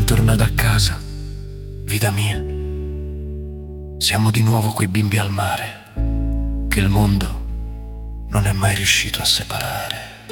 bentornata a casa, vita mia. Siamo di nuovo quei bimbi al mare, che il mondo non è mai riuscito a separare.